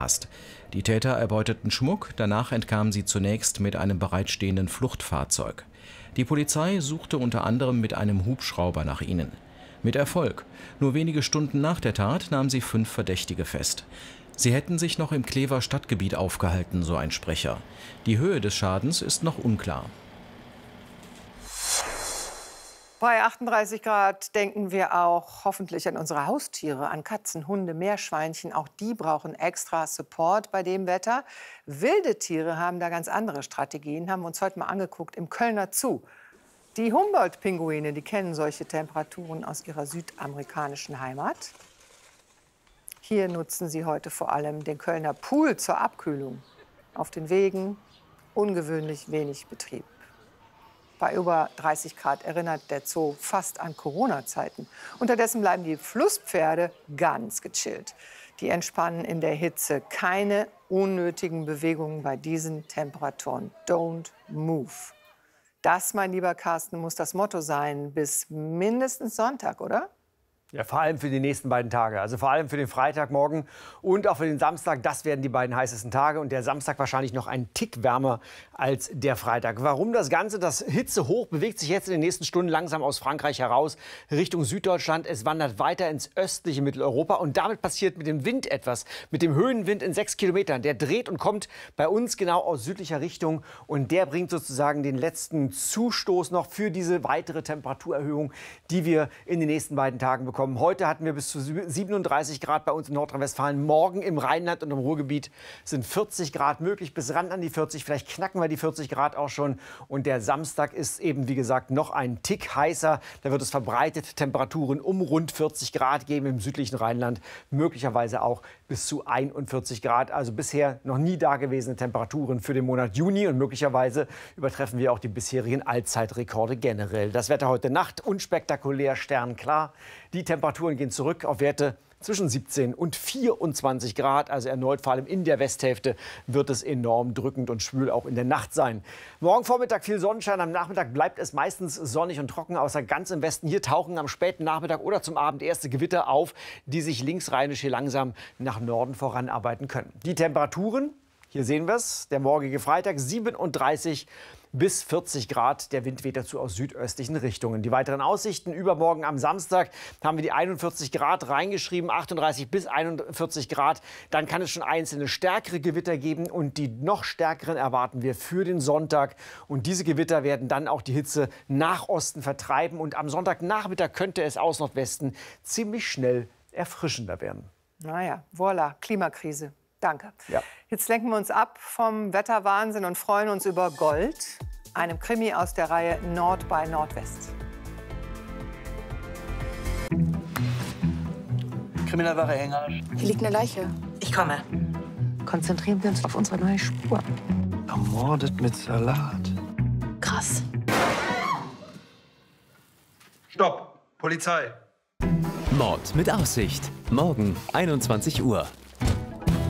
Die Täter erbeuteten Schmuck, danach entkamen sie zunächst mit einem bereitstehenden Fluchtfahrzeug. Die Polizei suchte unter anderem mit einem Hubschrauber nach ihnen. Mit Erfolg. Nur wenige Stunden nach der Tat nahm sie 5 Verdächtige fest. Sie hätten sich noch im Clever Stadtgebiet aufgehalten, so ein Sprecher. Die Höhe des Schadens ist noch unklar. Bei 38 Grad denken wir auch hoffentlich an unsere Haustiere, an Katzen, Hunde, Meerschweinchen. Auch die brauchen extra Support bei dem Wetter. Wilde Tiere haben da ganz andere Strategien, haben wir uns heute mal angeguckt im Kölner Zoo. Die Humboldt-Pinguine, die kennen solche Temperaturen aus ihrer südamerikanischen Heimat. Hier nutzen sie heute vor allem den Kölner Pool zur Abkühlung. Auf den Wegen ungewöhnlich wenig Betrieb. Bei über 30 Grad erinnert der Zoo fast an Corona-Zeiten. Unterdessen bleiben die Flusspferde ganz gechillt. Die entspannen in der Hitze. Keine unnötigen Bewegungen bei diesen Temperaturen. Don't move. Das, mein lieber Carsten, muss das Motto sein bis mindestens Sonntag, oder? Ja, vor allem für die nächsten beiden Tage. Also vor allem für den Freitagmorgen und auch für den Samstag. Das werden die beiden heißesten Tage. Und der Samstag wahrscheinlich noch ein Tick wärmer als der Freitag. Warum das Ganze? Das Hitzehoch bewegt sich jetzt in den nächsten Stunden langsam aus Frankreich heraus Richtung Süddeutschland. Es wandert weiter ins östliche Mitteleuropa. Und damit passiert mit dem Wind etwas. Mit dem Höhenwind in 6 Kilometern. Der dreht und kommt bei uns genau aus südlicher Richtung. Und der bringt sozusagen den letzten Zustoß noch für diese weitere Temperaturerhöhung, die wir in den nächsten beiden Tagen bekommen. Heute hatten wir bis zu 37 Grad bei uns in Nordrhein-Westfalen. Morgen im Rheinland und im Ruhrgebiet sind 40 Grad möglich, bis ran an die 40. Vielleicht knacken wir die 40 Grad auch schon. Und der Samstag ist eben, wie gesagt, noch ein Tick heißer. Da wird es verbreitet Temperaturen um rund 40 Grad geben im südlichen Rheinland. Möglicherweise auch bis zu 41 Grad. Also bisher noch nie dagewesene Temperaturen für den Monat Juni. Und möglicherweise übertreffen wir auch die bisherigen Allzeitrekorde generell. Das Wetter heute Nacht unspektakulär, sternklar. Die Temperaturen gehen zurück auf Werte zwischen 17 und 24 Grad. Also erneut, vor allem in der Westhälfte, wird es enorm drückend und schwül auch in der Nacht sein. Morgen Vormittag viel Sonnenschein. Am Nachmittag bleibt es meistens sonnig und trocken, außer ganz im Westen. Hier tauchen am späten Nachmittag oder zum Abend erste Gewitter auf, die sich linksrheinisch hier langsam nach Norden voranarbeiten können. Die Temperaturen, hier sehen wir es, der morgige Freitag 37 bis 40 Grad. Der Wind weht dazu aus südöstlichen Richtungen. Die weiteren Aussichten: Übermorgen am Samstag haben wir die 41 Grad reingeschrieben, 38 bis 41 Grad. Dann kann es schon einzelne stärkere Gewitter geben und die noch stärkeren erwarten wir für den Sonntag. Und diese Gewitter werden dann auch die Hitze nach Osten vertreiben. Und am Sonntagnachmittag könnte es aus Nordwesten ziemlich schnell erfrischender werden. Naja, voilà, Klimakrise. Danke. Ja. Jetzt lenken wir uns ab vom Wetterwahnsinn und freuen uns über Gold, einem Krimi aus der Reihe Nord bei Nordwest. Kriminalwache Engage. Hier liegt eine Leiche. Ich komme. Konzentrieren wir uns auf unsere neue Spur. Ermordet mit Salat. Krass. Stopp! Polizei! Mord mit Aussicht. Morgen 21 Uhr.